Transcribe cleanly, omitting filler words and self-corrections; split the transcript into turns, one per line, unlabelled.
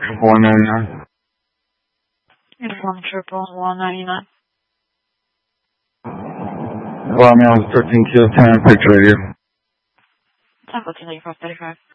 199.
Uniform 199.
Allow me on 13 Kilo 10, picture of you.
Tango 2 35.